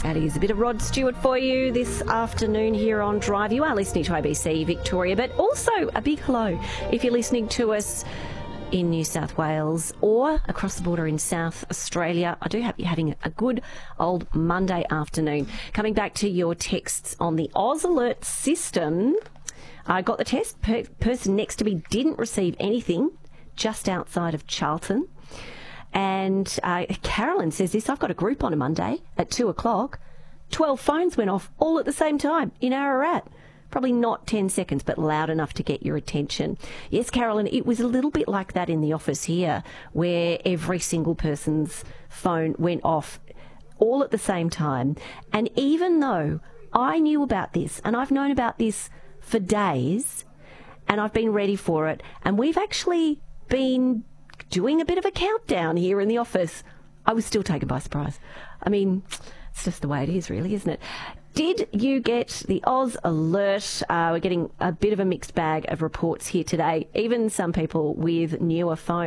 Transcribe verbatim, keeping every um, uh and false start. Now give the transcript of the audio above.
That is a bit of Rod Stewart for you this afternoon here on Drive. You are listening to A B C Victoria, but also a big hello if you're listening to us in New South Wales or across the border in South Australia. I do hope you're having a good old Monday afternoon. Coming back to your texts on the Oz Alert system, I got the test. Per- person next to me didn't receive anything, just outside of Charlton. And uh, Carolyn says this: I've got a group on a Monday at two o'clock. twelve phones went off all at the same time in Ararat. Probably not ten seconds, but loud enough to get your attention. Yes, Carolyn, it was a little bit like that in the office here, where every single person's phone went off all at the same time. And even though I knew about this, and I've known about this for days, and I've been ready for it, and we've actually been doing a bit of a countdown here in the office, I was still taken by surprise. I mean, it's just the way it is, really, isn't it? Did you get the Oz Alert? Uh, we're getting a bit of a mixed bag of reports here today, even some people with newer phones.